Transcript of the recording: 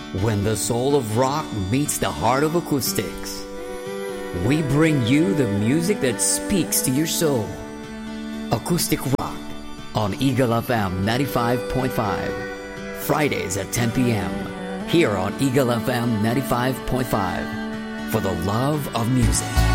When the soul of rock meets the heart of acoustics, we bring you the music that speaks to your soul. Acoustic Rock on Eagle FM 95.5. Fridays at 10 p.m. here on Eagle FM 95.5 for the love of music.